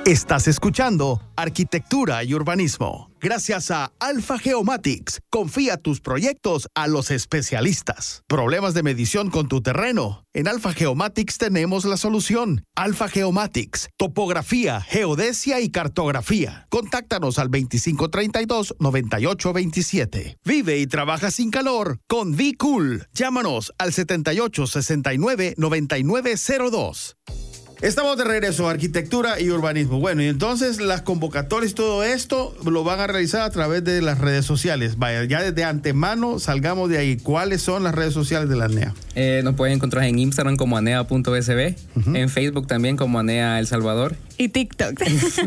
Estás escuchando Arquitectura y Urbanismo. Gracias a Alpha Geomatics. Confía tus proyectos a los especialistas. ¿Problemas de medición con tu terreno? En Alpha Geomatics tenemos la solución. Alpha Geomatics. Topografía, geodesia y cartografía. Contáctanos al 2532-9827. Vive y trabaja sin calor con V-Cool. Llámanos al 7869-9902. Estamos de regreso a Arquitectura y Urbanismo. Bueno, y entonces las convocatorias y todo esto lo van a realizar a través de las redes sociales. Vaya, ya desde antemano salgamos de ahí. ¿Cuáles son las redes sociales de la ANEA? Nos pueden encontrar en Instagram como anea.sb, en Facebook también como Anea El Salvador. Y TikTok.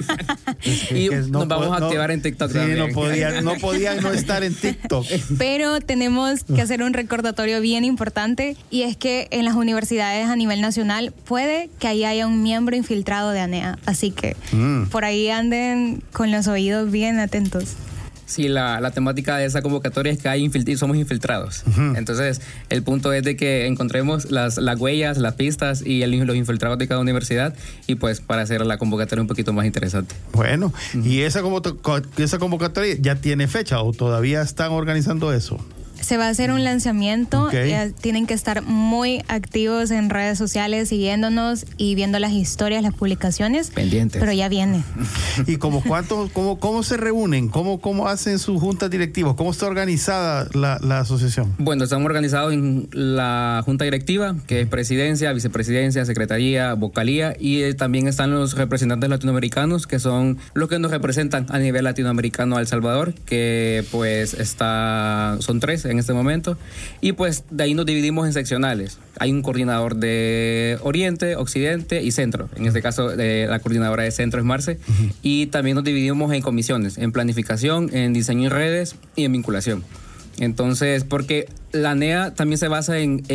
Y nos vamos a activar en TikTok también. No podían no estar en TikTok. Pero tenemos que hacer un recordatorio bien importante, y es que en las universidades a nivel nacional puede que ahí haya un miembro infiltrado de ANEA. Así que por ahí anden con los oídos bien atentos. Sí, la temática de esa convocatoria es que somos infiltrados. Entonces, el punto es de que encontremos las huellas, las pistas y los infiltrados de cada universidad, y pues para hacer la convocatoria un poquito más interesante. Bueno, ¿y esa convocatoria ya tiene fecha o todavía están organizando eso? Se va a hacer un lanzamiento. Okay. Tienen que estar muy activos en redes sociales, siguiéndonos y viendo las historias, las publicaciones. Pendientes. Pero ya viene. ¿Y cómo se reúnen? ¿Cómo hacen sus juntas directivas? ¿Cómo está organizada la asociación? Bueno, estamos organizados en la junta directiva, que es presidencia, vicepresidencia, secretaría, vocalía, y también están los representantes latinoamericanos, que son los que nos representan a nivel latinoamericano a El Salvador, que pues son 3 en este momento, y pues de ahí nos dividimos en seccionales. Hay un coordinador de Oriente, Occidente y Centro. En este caso, la coordinadora de Centro es Marce. Y también nos dividimos en comisiones, en planificación, en diseño y redes y en vinculación. Entonces, porque la ANEA también se basa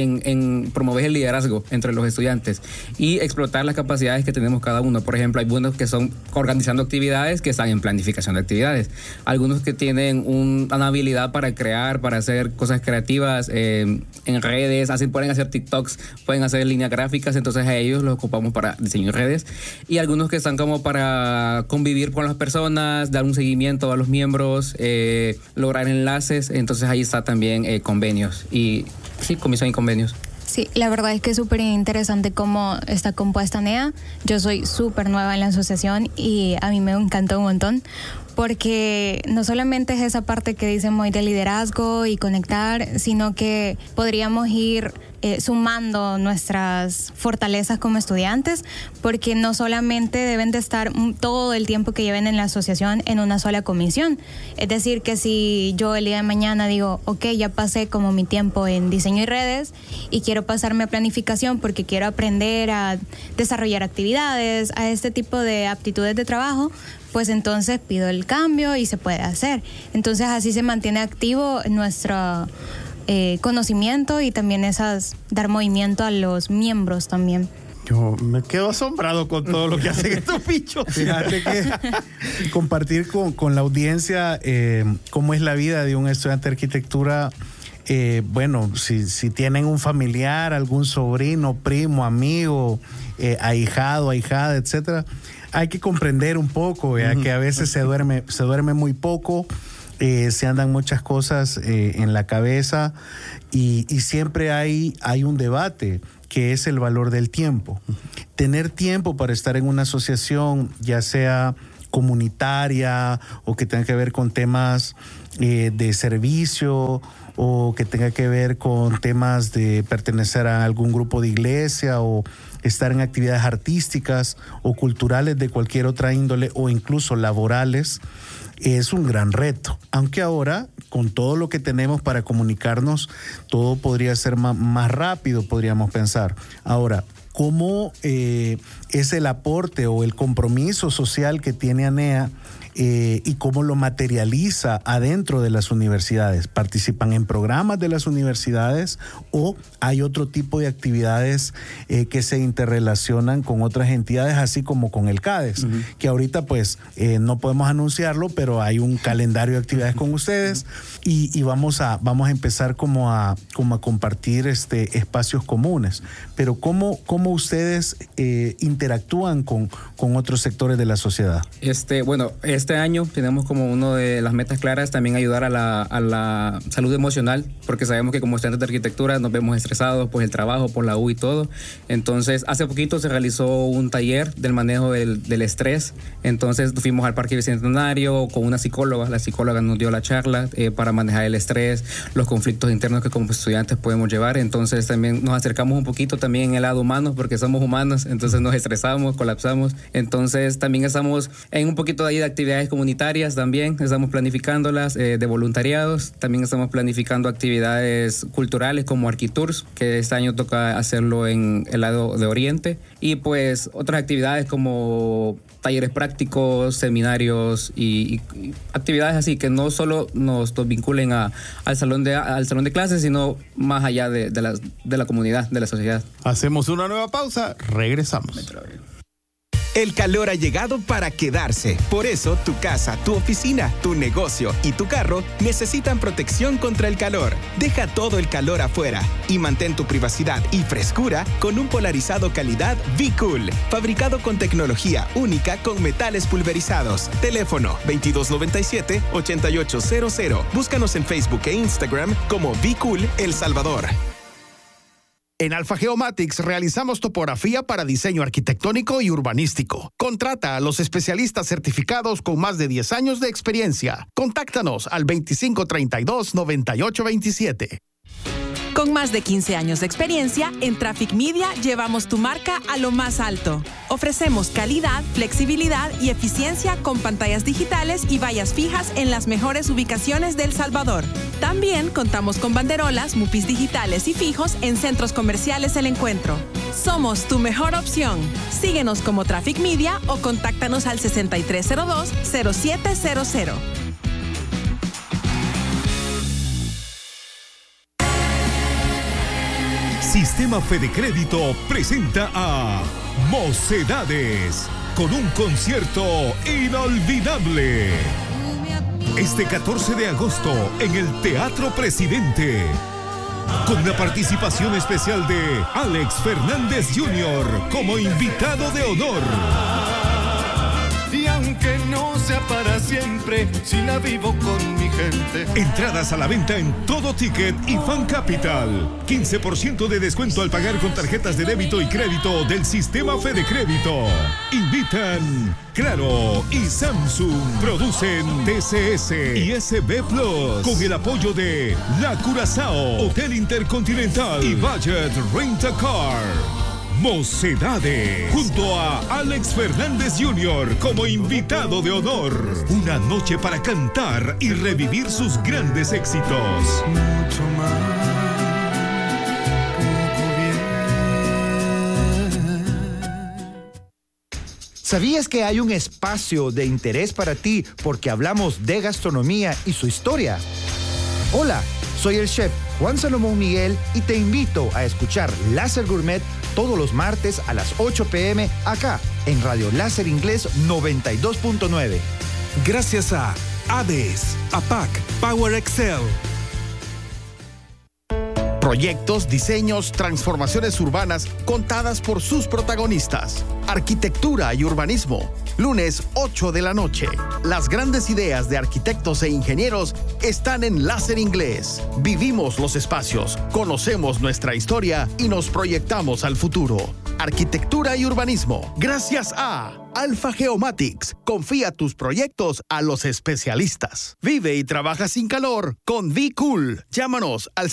en promover el liderazgo entre los estudiantes y explotar las capacidades que tenemos cada uno. Por ejemplo, hay buenos que son organizando actividades, que están en planificación de actividades. Algunos que tienen una habilidad para crear, para hacer cosas creativas en redes, pueden hacer TikToks, pueden hacer líneas gráficas, entonces a ellos los ocupamos para diseño de redes. Y algunos que están como para convivir con las personas, dar un seguimiento a los miembros, lograr enlaces, entonces ahí está también convenios. Y sí, comisión y convenios. Sí, la verdad es que es súper interesante cómo está compuesta ANEA. Yo soy súper nueva en la asociación y a mí me encantó un montón, porque no solamente es esa parte que dicen muy de liderazgo y conectar, sino que podríamos ir sumando nuestras fortalezas como estudiantes, porque no solamente deben de estar todo el tiempo que lleven en la asociación en una sola comisión. Es decir, que si yo el día de mañana digo, ok, ya pasé como mi tiempo en diseño y redes y quiero pasarme a planificación porque quiero aprender a desarrollar actividades, a este tipo de aptitudes de trabajo, pues entonces pido el cambio y se puede hacer. Entonces así se mantiene activo nuestro conocimiento, y también dar movimiento a los miembros también. Yo me quedo asombrado con todo lo que hacen estos bichos. Fíjate que compartir con la audiencia cómo es la vida de un estudiante de arquitectura. Bueno, si tienen un familiar, algún sobrino, primo, amigo, ahijado, ahijada, etcétera, hay que comprender un poco, que a veces se duerme muy poco. Se andan muchas cosas en la cabeza, y siempre hay un debate, que es el valor del tiempo. Tener tiempo para estar en una asociación, ya sea comunitaria o que tenga que ver con temas de servicio, o que tenga que ver con temas de pertenecer a algún grupo de iglesia, o estar en actividades artísticas o culturales de cualquier otra índole, o incluso laborales, es un gran reto. Aunque ahora, con todo lo que tenemos para comunicarnos, todo podría ser más rápido, podríamos pensar. Ahora, ¿cómo es el aporte o el compromiso social que tiene ANEA y cómo lo materializa adentro de las universidades? ¿Participan en programas de las universidades o hay otro tipo de actividades que se interrelacionan con otras entidades, así como con el CADES, que ahorita pues no podemos anunciarlo, pero hay un calendario de actividades con ustedes, y vamos a empezar como a compartir espacios comunes? Pero ¿cómo ustedes interactúan con otros sectores de la sociedad? Bueno, este año tenemos como una de las metas claras también ayudar a la salud emocional, porque sabemos que como estudiantes de arquitectura nos vemos estresados por el trabajo, por la U y todo. Entonces, hace poquito se realizó un taller del manejo del estrés. Entonces, fuimos al Parque Bicentenario con una psicóloga. La psicóloga nos dio la charla para manejar el estrés, los conflictos internos que como estudiantes podemos llevar. Entonces, también nos acercamos un poquito también en el lado humano, porque somos humanos, entonces nos estresamos, colapsamos. Entonces, también estamos en un poquito de ahí de actividades comunitarias también, estamos planificándolas, de voluntariados. También estamos planificando actividades culturales como Arquitours, que este año toca hacerlo en el lado de Oriente, y pues otras actividades como talleres prácticos, seminarios y actividades así que no solo nos vinculen al salón de clases, sino más allá de la comunidad, de la sociedad. Hacemos una nueva pausa, regresamos. El calor ha llegado para quedarse. Por eso, tu casa, tu oficina, tu negocio y tu carro necesitan protección contra el calor. Deja todo el calor afuera y mantén tu privacidad y frescura con un polarizado calidad V-Cool, fabricado con tecnología única con metales pulverizados. Teléfono 2297-8800. Búscanos en Facebook e Instagram como V-Cool El Salvador. En Alfa Geomatics realizamos topografía para diseño arquitectónico y urbanístico. Contrata a los especialistas certificados con más de 10 años de experiencia. Contáctanos al 2532-9827. Con más de 15 años de experiencia, en Traffic Media llevamos tu marca a lo más alto. Ofrecemos calidad, flexibilidad y eficiencia con pantallas digitales y vallas fijas en las mejores ubicaciones de El Salvador. También contamos con banderolas, MUPIs digitales y fijos en centros comerciales El Encuentro. Somos tu mejor opción. Síguenos como Traffic Media o contáctanos al 6302-0700. Sistema Fede Crédito presenta a Mocedades con un concierto inolvidable. Este 14 de agosto en el Teatro Presidente, con la participación especial de Alex Fernández Jr. como invitado de honor. Y aunque no sea para siempre, si la vivo con mi gente. Entradas a la venta en Todo Ticket y Fan Capital. 15% de descuento al pagar con tarjetas de débito y crédito del Sistema Fede Crédito. Invitan Claro y Samsung. Producen TCS y SB Plus. Con el apoyo de La Curazao, Hotel Intercontinental y Budget Rent a Car. Mocedades, junto a Alex Fernández Jr. como invitado de honor. Una noche para cantar y revivir sus grandes éxitos. Mucho más, poco bien. ¿Sabías que hay un espacio de interés para ti porque hablamos de gastronomía y su historia? Hola, soy el chef Juan Salomón Miguel y te invito a escuchar Láser Gourmet todos los martes a las 8 p.m. acá en Radio Láser Inglés 92.9. Gracias a ADES, APAC, Power Excel. Proyectos, diseños, transformaciones urbanas contadas por sus protagonistas. Arquitectura y urbanismo. Lunes 8 de la noche. Las grandes ideas de arquitectos e ingenieros están en Láser Inglés. Vivimos los espacios, conocemos nuestra historia y nos proyectamos al futuro. Arquitectura y urbanismo. Gracias a Alfa Geomatics. Confía tus proyectos a los especialistas. Vive y trabaja sin calor con V-Cool. Llámanos al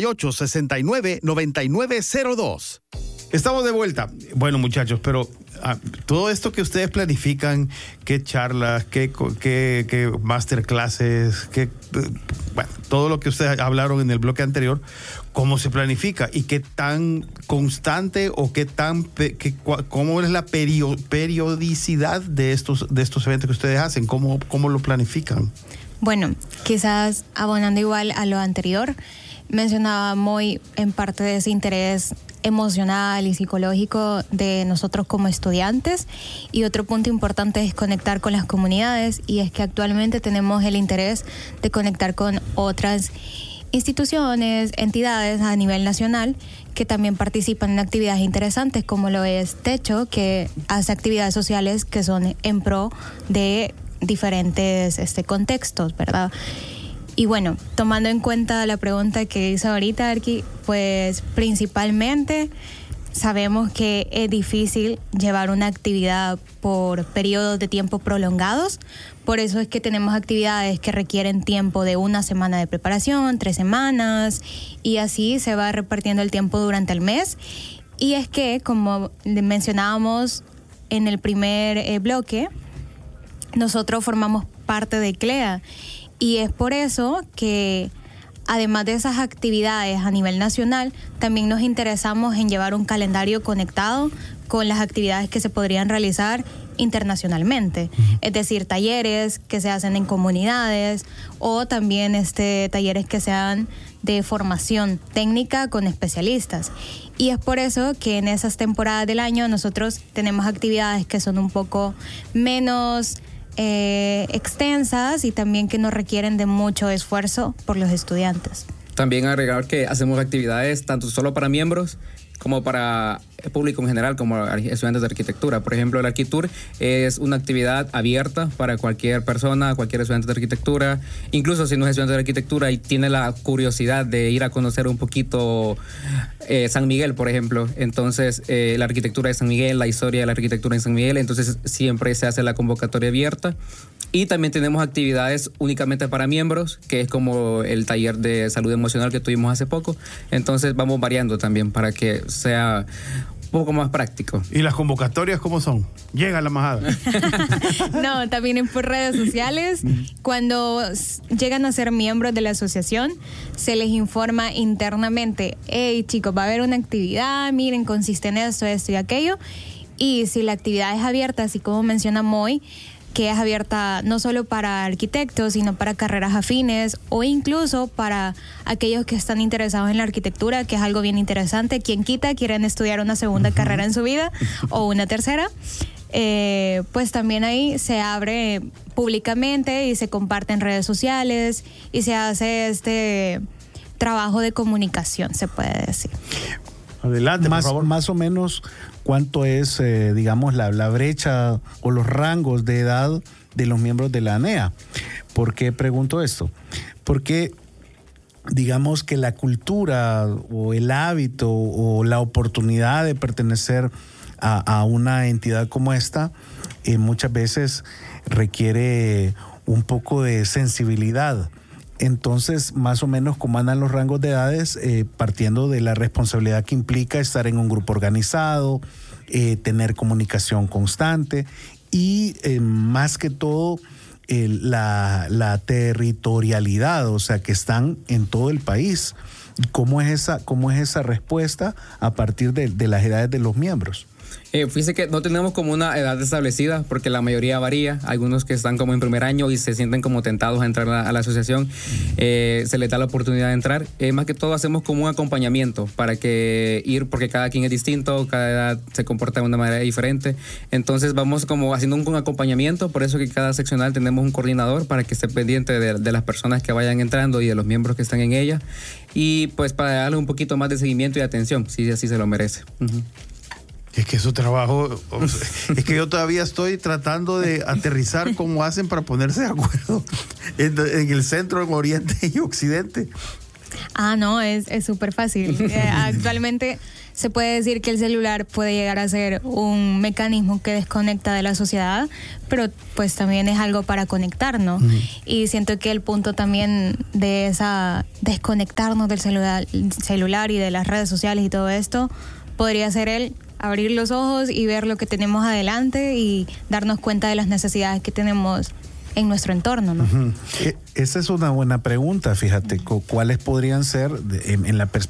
7869-9902. Estamos de vuelta. Bueno, muchachos, pero todo esto que ustedes planifican, qué charlas, qué masterclasses, todo lo que ustedes hablaron en el bloque anterior, ¿cómo se planifica? ¿Y qué tan constante o cómo es la periodicidad de estos eventos que ustedes hacen? ¿Cómo lo planifican? Bueno, quizás abonando igual a lo anterior, mencionaba muy en parte de ese interés emocional y psicológico de nosotros como estudiantes, y otro punto importante es conectar con las comunidades, y es que actualmente tenemos el interés de conectar con otras instituciones, entidades a nivel nacional que también participan en actividades interesantes, como lo es Techo, que hace actividades sociales que son en pro de diferentes contextos, ¿verdad? Y bueno, tomando en cuenta la pregunta que hizo ahorita, Arqui, pues principalmente sabemos que es difícil llevar una actividad por periodos de tiempo prolongados. Por eso es que tenemos actividades que requieren tiempo de 1 semana de preparación, 3 semanas, y así se va repartiendo el tiempo durante el mes. Y es que, como mencionábamos en el primer bloque, nosotros formamos parte de CLEA. Y es por eso que, además de esas actividades a nivel nacional, también nos interesamos en llevar un calendario conectado con las actividades que se podrían realizar internacionalmente. Es decir, talleres que se hacen en comunidades o también talleres que sean de formación técnica con especialistas. Y es por eso que en esas temporadas del año nosotros tenemos actividades que son un poco menos extensas y también que no requieren de mucho esfuerzo por los estudiantes. También agregar que hacemos actividades tanto solo para miembros como para el público en general, como estudiantes de arquitectura. Por ejemplo, el Arquitour es una actividad abierta para cualquier persona, cualquier estudiante de arquitectura. Incluso si no es estudiante de arquitectura y tiene la curiosidad de ir a conocer un poquito San Miguel, por ejemplo. Entonces, la arquitectura de San Miguel, la historia de la arquitectura en San Miguel. Entonces, siempre se hace la convocatoria abierta. Y también tenemos actividades únicamente para miembros, que es como el taller de salud emocional que tuvimos hace poco. Entonces vamos variando también para que sea un poco más práctico. ¿Y las convocatorias cómo son? Llega la majada. No, también por redes sociales. Cuando llegan a ser miembros de la asociación, se les informa internamente: hey chicos, va a haber una actividad, miren, consiste en esto y aquello. Y si la actividad es abierta, así como menciona Moy, que es abierta no solo para arquitectos, sino para carreras afines o incluso para aquellos que están interesados en la arquitectura, que es algo bien interesante. Quien quita quieren estudiar una segunda carrera en su vida o una tercera, pues también ahí se abre públicamente y se comparte en redes sociales y se hace trabajo de comunicación, se puede decir. Adelante, por favor. Más o menos, ¿cuánto es, digamos, la brecha o los rangos de edad de los miembros de la ANEA? ¿Por qué pregunto esto? Porque digamos que la cultura o el hábito o la oportunidad de pertenecer a una entidad como esta muchas veces requiere un poco de sensibilidad. Entonces, más o menos, ¿cómo andan los rangos de edades? Partiendo de la responsabilidad que implica estar en un grupo organizado, tener comunicación constante y, más que todo, la territorialidad, o sea, que están en todo el país. ¿Cómo es esa respuesta a partir de las edades de los miembros? Fíjese que no tenemos como una edad establecida porque la mayoría varía. Algunos que están como en primer año y se sienten como tentados a entrar a la asociación, se les da la oportunidad de entrar. Más que todo hacemos como un acompañamiento para porque cada quien es distinto, cada edad se comporta de una manera diferente. Entonces vamos como haciendo un acompañamiento, por eso que cada seccional tenemos un coordinador para que esté pendiente de las personas que vayan entrando y de los miembros que están en ella. Y pues para darle un poquito más de seguimiento y atención, si así se lo merece. Es que su trabajo, es que yo todavía estoy tratando de aterrizar cómo hacen para ponerse de acuerdo en el centro, en oriente y occidente. No, es súper fácil. Actualmente se puede decir que el celular puede llegar a ser un mecanismo que desconecta de la sociedad, pero pues también es algo para conectarnos. Y siento que el punto también de esa desconectarnos del celular y de las redes sociales y todo esto podría ser abrir los ojos y ver lo que tenemos adelante y darnos cuenta de las necesidades que tenemos en nuestro entorno, ¿no? Esa es una buena pregunta, fíjate, ¿cuáles podrían ser en la perspectiva